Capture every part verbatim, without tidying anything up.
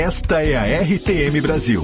Esta é a R T M Brasil.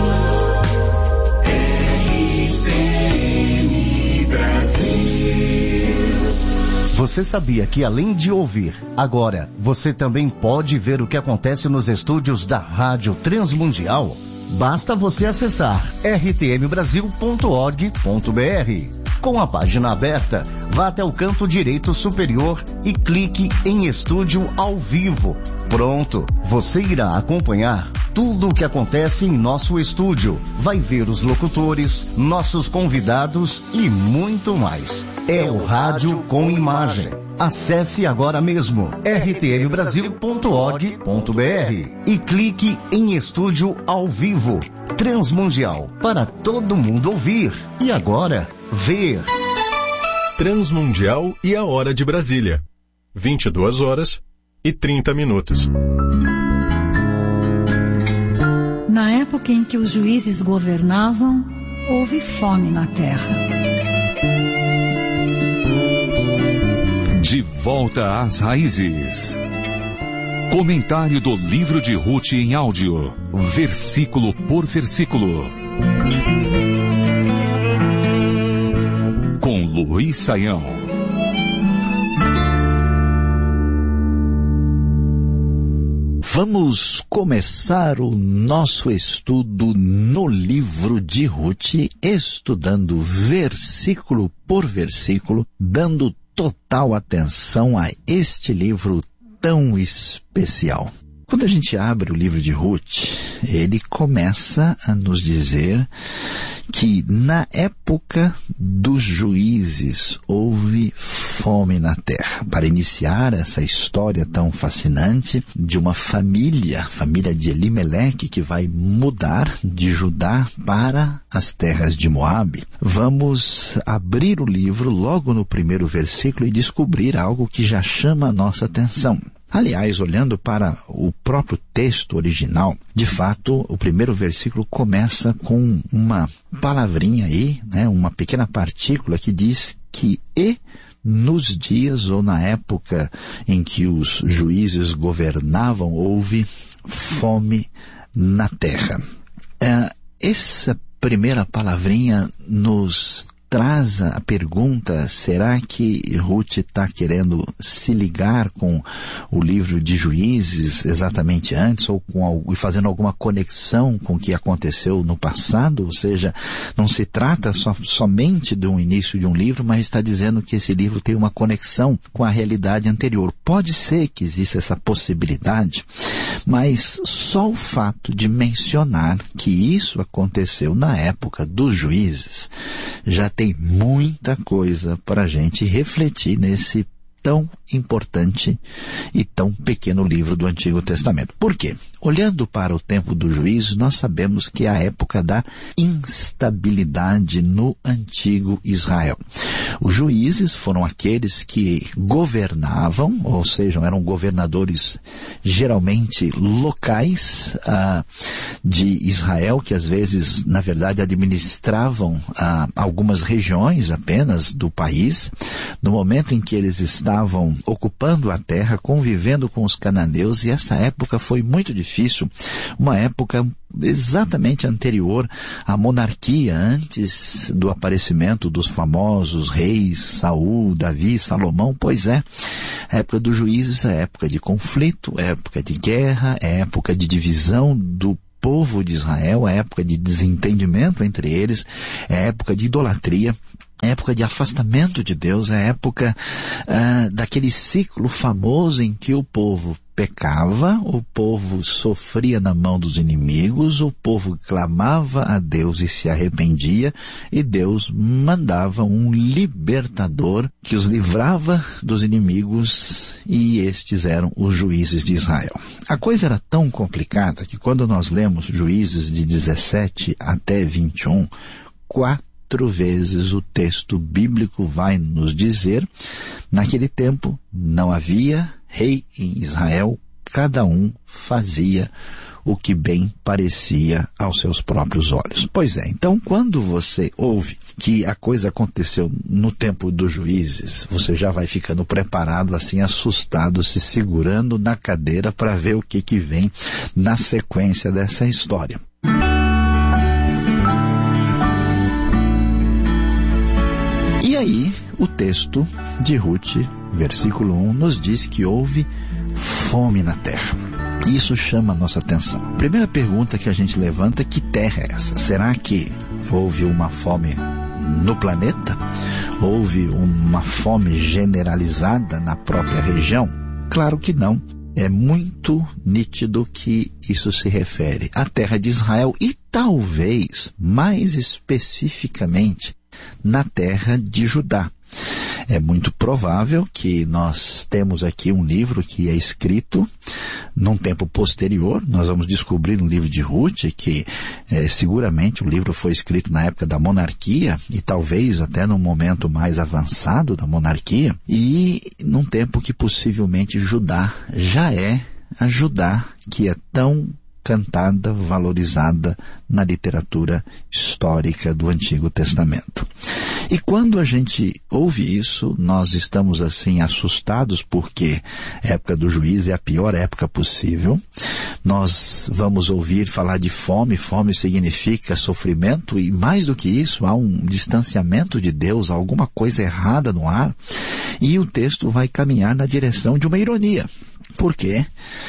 Você sabia que além de ouvir, agora você também pode ver o que acontece nos estúdios da Rádio Transmundial? Basta você acessar r t m brasil ponto org ponto b r. Com a página aberta, vá até o canto direito superior e clique em Estúdio ao Vivo. Pronto, você irá acompanhar tudo o que acontece em nosso estúdio. Vai ver os locutores, nossos convidados e muito mais. É o Rádio com Imagem. Acesse agora mesmo r t m brasil ponto org ponto b r e clique em Estúdio ao Vivo. Transmundial, para todo mundo ouvir. E agora, ver. Transmundial e a Hora de Brasília. vinte e duas horas e trinta minutos. Na época em que os juízes governavam, houve fome na terra. De volta às raízes. Comentário do livro de Ruth em áudio, versículo por versículo. Com Luiz Saião. Vamos começar o nosso estudo no livro de Ruth, estudando versículo por versículo, dando total atenção a este livro tão especial. Quando a gente abre o livro de Ruth, ele começa a nos dizer que na época dos juízes houve fome na terra. Para iniciar essa história tão fascinante de uma família, família de Elimeleque, que vai mudar de Judá para as terras de Moabe, vamos abrir o livro logo no primeiro versículo e descobrir algo que já chama a nossa atenção. Aliás, olhando para o próprio texto original, de fato, o primeiro versículo começa com uma palavrinha aí, né, uma pequena partícula que diz que e nos dias ou na época em que os juízes governavam, houve fome na terra. É, essa primeira palavrinha nos traz a pergunta, será que Ruth está querendo se ligar com o livro de Juízes exatamente antes, ou com, fazendo alguma conexão com o que aconteceu no passado? Ou seja, não se trata so, somente de um início de um livro, mas está dizendo que esse livro tem uma conexão com a realidade anterior. Pode ser que exista essa possibilidade, mas só o fato de mencionar que isso aconteceu na época dos juízes já tem Tem muita coisa para a gente refletir nesse tão importante e tão pequeno livro do Antigo Testamento. Por quê? Olhando para o tempo do juízo, nós sabemos que é a época da instabilidade no antigo Israel. Os juízes foram aqueles que governavam, ou seja, eram governadores geralmente locais ah, de Israel, que às vezes, na verdade, administravam ah, algumas regiões apenas do país. No momento em que eles estavam ocupando a terra, convivendo com os cananeus, e essa época foi muito difícil, uma época exatamente anterior à monarquia, antes do aparecimento dos famosos reis Saul, Davi, Salomão. Pois é, a época dos juízes é época de conflito, é época de guerra, é época de divisão do povo de Israel, é época de desentendimento entre eles, é época de idolatria, é época de afastamento de Deus, é época ah, daquele ciclo famoso em que o povo pecava, o povo sofria na mão dos inimigos, o povo clamava a Deus e se arrependia, e Deus mandava um libertador que os livrava dos inimigos, e estes eram os juízes de Israel. A coisa era tão complicada que quando nós lemos Juízes de dezessete até vinte e um, quatro Quatro vezes o texto bíblico vai nos dizer, naquele tempo não havia rei em Israel, cada um fazia o que bem parecia aos seus próprios olhos. Pois é, então quando você ouve que a coisa aconteceu no tempo dos juízes, você já vai ficando preparado, assim, assustado, se segurando na cadeira para ver o que que vem na sequência dessa história. E aí, o texto de Ruth, versículo um, nos diz que houve fome na terra. Isso chama a nossa atenção. Primeira pergunta que a gente levanta é: que terra é essa? Será que houve uma fome no planeta? Houve uma fome generalizada na própria região? Claro que não. É muito nítido que isso se refere à terra de Israel e talvez, mais especificamente, na terra de Judá. É muito provável que nós temos aqui um livro que é escrito num tempo posterior. Nós vamos descobrir no livro de Ruth que é, seguramente o livro foi escrito na época da monarquia e talvez até num momento mais avançado da monarquia, e num tempo que possivelmente Judá já é a Judá que é tão cantada, valorizada na literatura histórica do Antigo Testamento. E quando a gente ouve isso, nós estamos assim assustados, porque a época do juízo é a pior época possível. Nós vamos ouvir falar de fome. Fome significa sofrimento, e mais do que isso, há um distanciamento de Deus, há alguma coisa errada no ar, e o texto vai caminhar na direção de uma ironia. Por quê?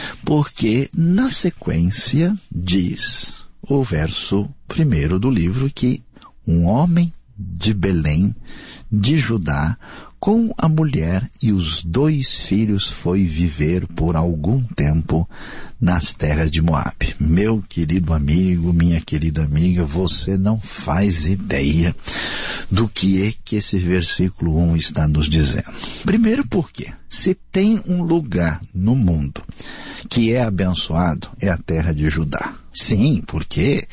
Porque na sequência diz o verso primeiro do livro que um homem de Belém, de Judá, com a mulher e os dois filhos foi viver por algum tempo nas terras de Moabe. Meu querido amigo, minha querida amiga, você não faz ideia do que é que esse versículo um está nos dizendo. Primeiro porque, se tem um lugar no mundo que é abençoado, é a terra de Judá. Sim, porque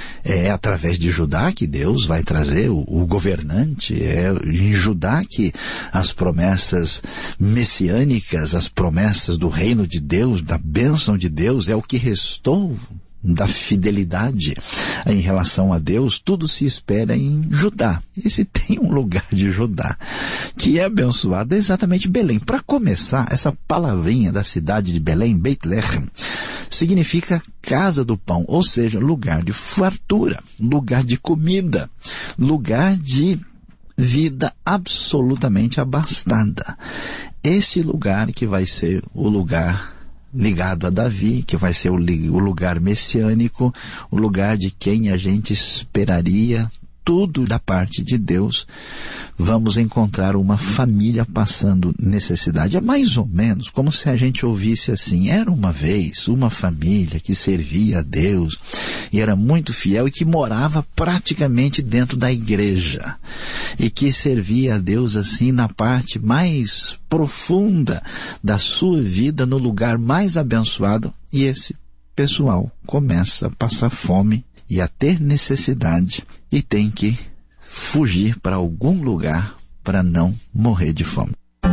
é através de Judá que Deus vai trazer o, o governante, é em Judá que as promessas messiânicas, as promessas do reino de Deus, da bênção de Deus, é o que restou da fidelidade em relação a Deus, tudo se espera em Judá. E se tem um lugar de Judá que é abençoado, é exatamente Belém. Para começar, essa palavrinha da cidade de Belém, Beit Lehem, significa casa do pão, ou seja, lugar de fartura, lugar de comida, lugar de vida absolutamente abastada. Esse lugar que vai ser o lugar ligado a Davi, que vai ser o, o lugar messiânico, o lugar de quem a gente esperaria tudo da parte de Deus. Vamos encontrar uma família passando necessidade. É mais ou menos como se a gente ouvisse assim: era uma vez uma família que servia a Deus e era muito fiel e que morava praticamente dentro da igreja e que servia a Deus assim na parte mais profunda da sua vida, no lugar mais abençoado, e esse pessoal começa a passar fome e a ter necessidade e tem que fugir para algum lugar para não morrer de fome.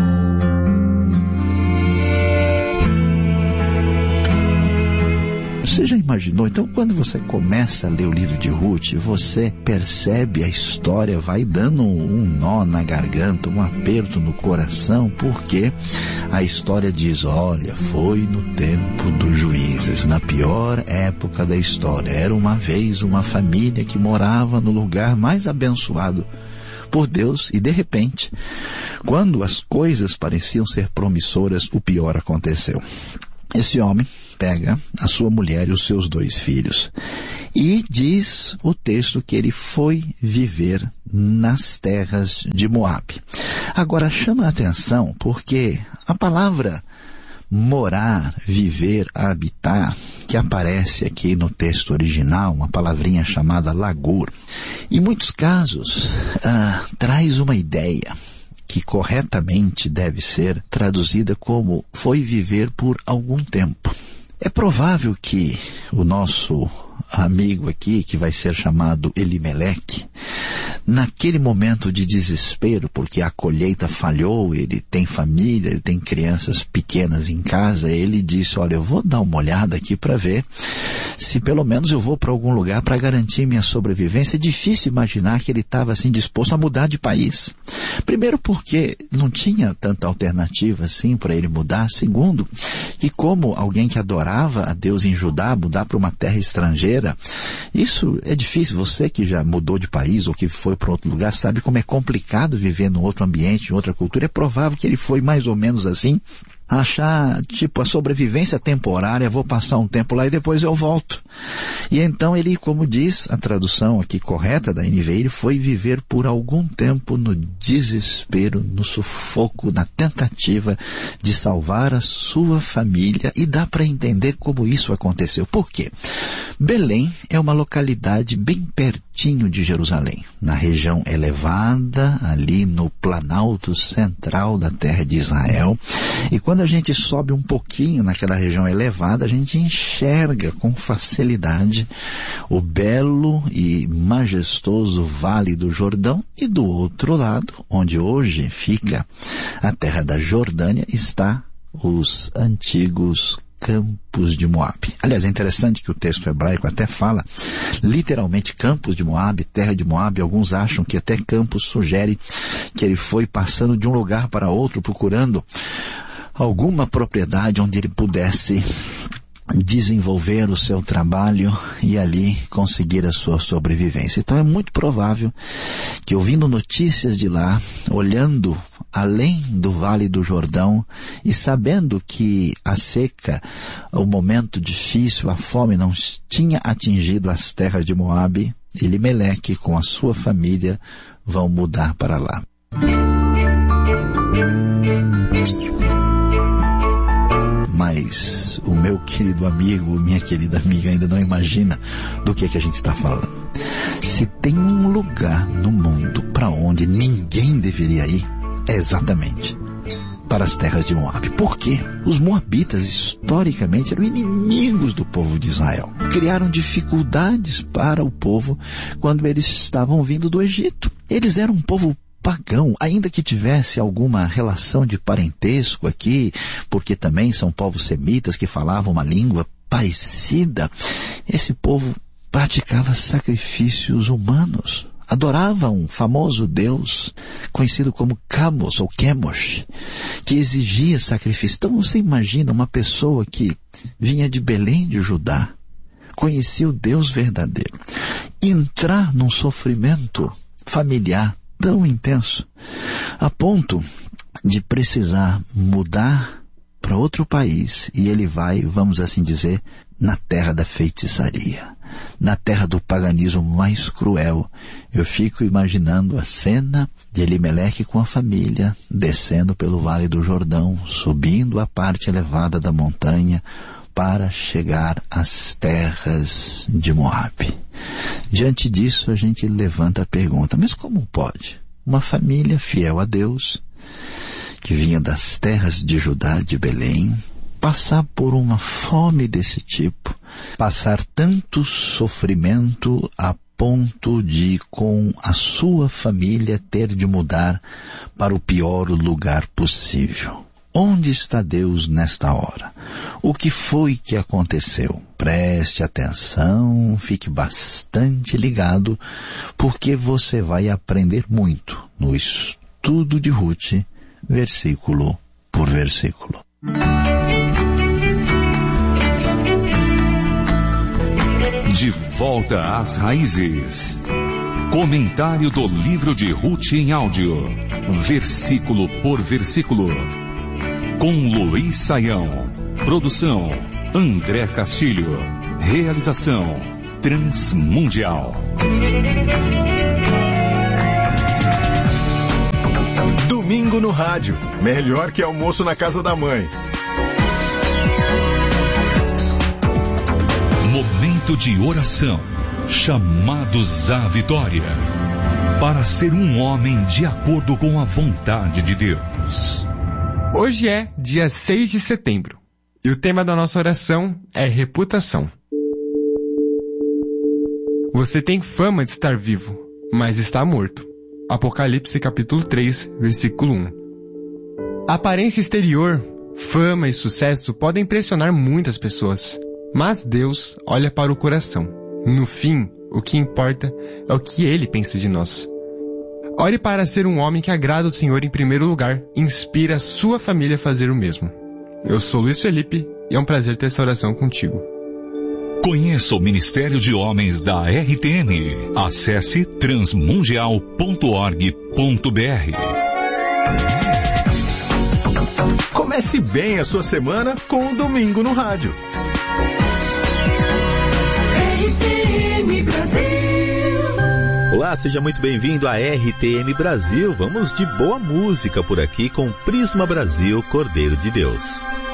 Você já imaginou? Então, quando você começa a ler o livro de Ruth, você percebe a história, vai dando um nó na garganta, um aperto no coração, porque a história diz: olha, foi no tempo dos juízes, na pior época da história. Era uma vez uma família que morava no lugar mais abençoado por Deus e, de repente, quando as coisas pareciam ser promissoras, o pior aconteceu. Esse homem pega a sua mulher e os seus dois filhos e diz o texto que ele foi viver nas terras de Moabe. Agora chama a atenção porque a palavra morar, viver, habitar, que aparece aqui no texto original, uma palavrinha chamada lagur, em muitos casos ah, traz uma ideia que corretamente deve ser traduzida como foi viver por algum tempo. É provável que o nosso amigo aqui, que vai ser chamado Elimeleque, naquele momento de desespero, porque a colheita falhou, ele tem família, ele tem crianças pequenas em casa, ele disse, olha, eu vou dar uma olhada aqui para ver se pelo menos eu vou para algum lugar para garantir minha sobrevivência. É difícil imaginar que ele estava assim disposto a mudar de país. Primeiro porque não tinha tanta alternativa assim para ele mudar. Segundo, que como alguém que adorava a Deus em Judá, mudar para uma terra estrangeira, isso é difícil. Você que já mudou de país ou que foi para outro lugar sabe como é complicado viver num outro ambiente, em outra cultura. É provável que ele foi mais ou menos assim, achar, tipo, a sobrevivência temporária, vou passar um tempo lá e depois eu volto. E então ele, como diz a tradução aqui correta da N V I, ele foi viver por algum tempo no desespero, no sufoco, na tentativa de salvar a sua família. E dá para entender como isso aconteceu. Por quê? Belém é uma localidade bem pertinho de Jerusalém, na região elevada, ali no planalto central da terra de Israel. E quando a gente sobe um pouquinho naquela região elevada, a gente enxerga com facilidade o belo e majestoso Vale do Jordão, e do outro lado, onde hoje fica a terra da Jordânia, está os antigos Campos de Moabe. Aliás, é interessante que o texto hebraico até fala literalmente Campos de Moabe, terra de Moabe. Alguns acham que até Campos sugere que ele foi passando de um lugar para outro procurando alguma propriedade onde ele pudesse desenvolver o seu trabalho e ali conseguir a sua sobrevivência. Então é muito provável que, ouvindo notícias de lá, olhando além do Vale do Jordão e sabendo que a seca, o momento difícil, a fome não tinha atingido as terras de Moabe, Elimeleque com a sua família vão mudar para lá. Mas o meu querido amigo, minha querida amiga ainda não imagina do que, é que a gente está falando. Se tem um lugar no mundo para onde ninguém deveria ir, é exatamente para as terras de Moabe. Por quê? Os moabitas historicamente eram inimigos do povo de Israel. Criaram dificuldades para o povo quando eles estavam vindo do Egito. Eles eram um povo pagão, ainda que tivesse alguma relação de parentesco aqui, porque também são povos semitas que falavam uma língua parecida. Esse povo praticava sacrifícios humanos, adorava um famoso deus conhecido como Camos ou Chemosh, que exigia sacrifício. Então você imagina uma pessoa que vinha de Belém de Judá, conhecia o Deus verdadeiro, entrar num sofrimento familiar tão intenso, a ponto de precisar mudar para outro país, e ele vai, vamos assim dizer, na terra da feitiçaria, na terra do paganismo mais cruel. Eu fico imaginando a cena de Elimeleque com a família, descendo pelo Vale do Jordão, subindo a parte elevada da montanha, para chegar às terras de Moabe. Diante disso, a gente levanta a pergunta, mas como pode uma família fiel a Deus, que vinha das terras de Judá, de Belém, passar por uma fome desse tipo, passar tanto sofrimento a ponto de, com a sua família, ter de mudar para o pior lugar possível? Onde está Deus nesta hora? O que foi que aconteceu? Preste atenção, fique bastante ligado, porque você vai aprender muito no estudo de Ruth, versículo por versículo. De volta às raízes. Comentário do livro de Ruth em áudio, versículo por versículo. Com Luiz Saião. Produção André Castilho. Realização Transmundial. Domingo no rádio. Melhor que almoço na casa da mãe. Momento de oração. Chamados à vitória. Para ser um homem de acordo com a vontade de Deus. Hoje é dia seis de setembro e o tema da nossa oração é reputação. Você tem fama de estar vivo, mas está morto. Apocalipse capítulo três, versículo um. A aparência exterior, fama e sucesso podem impressionar muitas pessoas, mas Deus olha para o coração. No fim, o que importa é o que Ele pensa de nós. Ore para ser um homem que agrada o Senhor em primeiro lugar e inspira a sua família a fazer o mesmo. Eu sou Luiz Felipe e é um prazer ter essa oração contigo. Conheça o Ministério de Homens da R T M. Acesse transmundial ponto org ponto br. Comece bem a sua semana com o Domingo no Rádio. R T M Brasil. Olá, seja muito bem-vindo a R T M Brasil. Vamos de boa música por aqui com Prisma Brasil, Cordeiro de Deus.